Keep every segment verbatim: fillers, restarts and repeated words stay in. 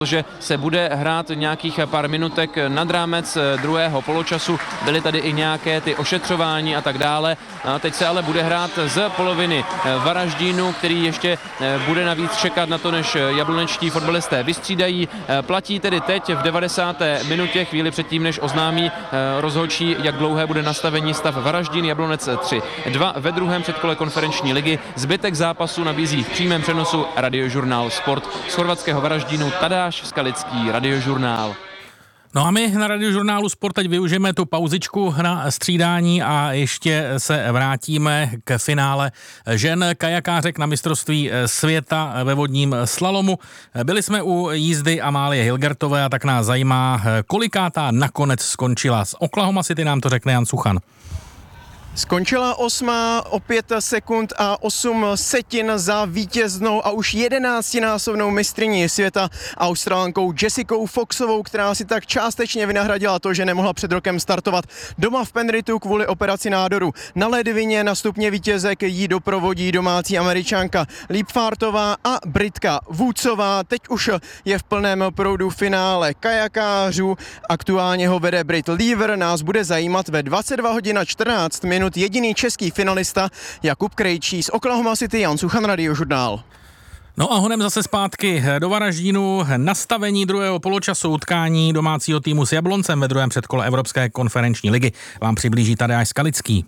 že se bude hrát nějakých pár minutek nad rámec druhého poločasu. Byly tady i nějaké ty ošetřování a tak dále. A teď se ale bude hrát z poloviny Varaždínu, který ještě bude navíc čekat na to, než jablonečtí fotbalisté vystřídají. Platí tedy teď v devadesáté minutě, chvíli předtím, než oznámí rozhodčí, jak dlouhé bude nastavení stav Varaždín Jablonec tři dva ve druhém předkole konferenční ligy. Zbytek zápasu nabízí v přímém přenosu Radiožurnál Sport z chorvatského Varaždínu Tadáš Skalický, Radiožurnál. No a my na Radiožurnálu Sport teď využijeme tu pauzičku na střídání a ještě se vrátíme k finále žen kajakářek na mistrovství světa ve vodním slalomu. Byli jsme u jízdy Amálie Hilgertové a tak nás zajímá, kolikátá nakonec skončila. Z Oklahoma City nám to řekne Jan Suchan. Skončila osmá o pět sekund a osm setin za vítěznou a už jedenáctinásobnou mistryní světa Australankou Jessicou Foxovou, která si tak částečně vynahradila to, že nemohla před rokem startovat doma v Penrithu kvůli operaci nádoru. Na ledvině na stupně vítězek jí doprovodí domácí Američanka Liebfartová a Britka Woodsová. Teď už je v plném proudu finále kajakářů. Aktuálně ho vede Brit Lever. Nás bude zajímat ve dvacet dva hodin a čtrnáct minut jediný český finalista Jakub Krejčí. Z Oklahoma City Jan Suchan, Radiožurnál. No a honem zase zpátky do Varaždínu. Nastavení druhého poločasu utkání domácího týmu s Jabloncem ve druhém předkole Evropské konferenční ligy vám přiblíží Tadáš Skalický.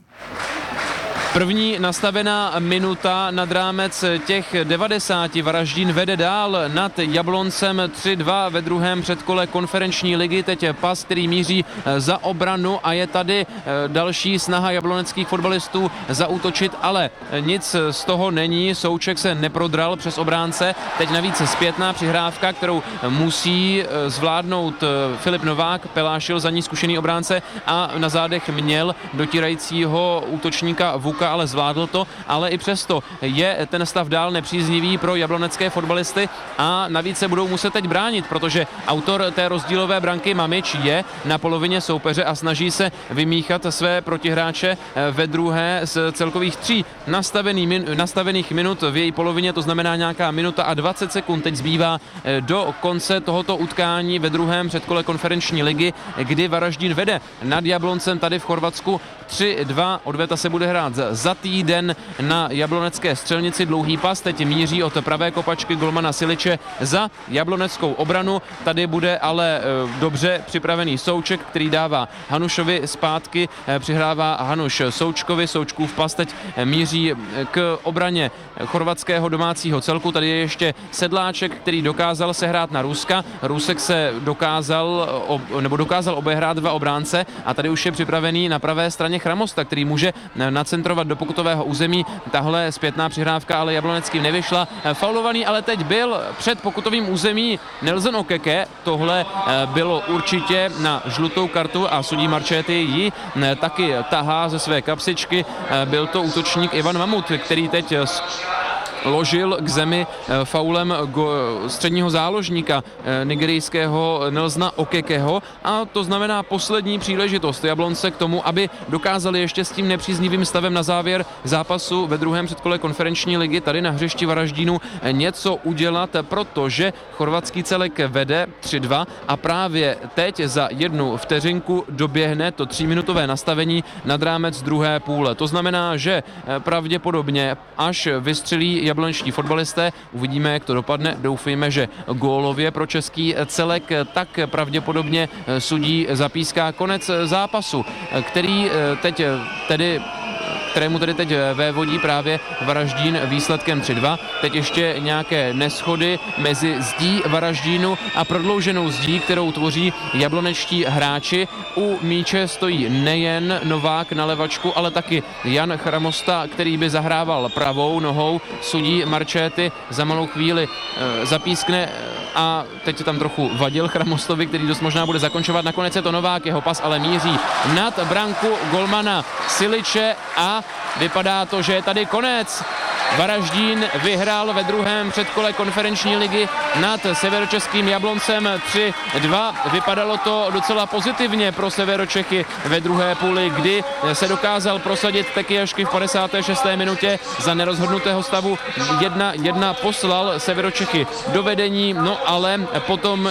První nastavená minuta nad rámec těch devadesáti. Varaždín vede dál nad Jabloncem tři dva ve druhém předkole konferenční ligy. Teď pas, který míří za obranu a je tady další snaha jabloneckých fotbalistů zaútočit, ale nic z toho není. Souček se neprodral přes obránce. Teď navíc zpětná přihrávka, kterou musí zvládnout Filip Novák. Pelášil za ní zkušený obránce a na zádech měl dotírajícího útočníka Vuka, ale zvládl to, ale i přesto je ten stav dál nepříznivý pro jablonecké fotbalisty a navíc se budou muset teď bránit, protože autor té rozdílové branky Mamič je na polovině soupeře a snaží se vymíchat své protihráče ve druhé z celkových tří nastavený min, nastavených minut v její polovině, to znamená nějaká minuta a dvacet sekund teď zbývá do konce tohoto utkání ve druhém předkole konferenční ligy, kdy Varaždín vede nad Jabloncem tady v Chorvatsku tři dva. Odveta se bude hrát za týden na jablonecké střelnici. Dlouhý pas teď míří od pravé kopačky golmana Siliče za jabloneckou obranu. Tady bude ale e, dobře připravený Souček, který dává Hanušovi zpátky, e, přihrává Hanuš Součkovi. Součkův pas teď míří k obraně chorvatského domácího celku. Tady je ještě Sedláček, který dokázal sehrát na Ruska. Rusek se dokázal, ob, nebo dokázal obehrát dva obránce a tady už je připravený na pravé straně Chramosta, který může nacentrovat do pokutového území. Tahle zpětná přihrávka ale jabloneckým nevyšla. Faulovaný ale teď byl před pokutovým území Nelson Okeke. Tohle bylo určitě na žlutou kartu a sudí Marchetti ji taky tahá ze své kapsičky. Byl to útočník Ivan Mamut, který teď ložil k zemi faulem středního záložníka nigerijského Nelsona Okekeho a to znamená poslední příležitost Jablonce k tomu, aby dokázali ještě s tím nepříznivým stavem na závěr zápasu ve druhém předkole konferenční ligy tady na hřišti Varaždínu něco udělat, protože chorvatský celek vede tři dva a právě teď za jednu vteřinku doběhne to tříminutové nastavení nad rámec druhé půle. To znamená, že pravděpodobně až vystřelí jablonečtí fotbalisté, uvidíme, jak to dopadne, doufejme, že gólově pro český celek, tak pravděpodobně sudí zapíská konec zápasu, který teď tedy kterému tedy teď vévodí právě Varaždín výsledkem tři dva. Teď ještě nějaké neshody mezi zdí Varaždínu a prodlouženou zdí, kterou tvoří jablonečtí hráči. U míče stojí nejen Novák na levačku, ale taky Jan Chramosta, který by zahrával pravou nohou. Sudí Marchetti za malou chvíli e, zapískne a teď se tam trochu vadil Chramostovi, který dost možná bude zakončovat. Nakonec je to Novák, jeho pas ale míří nad branku golmana Siliče a vypadá to, že je tady konec. Varaždín vyhrál ve druhém předkole konferenční ligy nad severočeským Jabloncem tři dva. Vypadalo to docela pozitivně pro Severočechy ve druhé půli, kdy se dokázal prosadit Tekyjašky v padesáté šesté minutě za nerozhodnutého stavu jedna jedna poslal Severočechy do vedení, no ale potom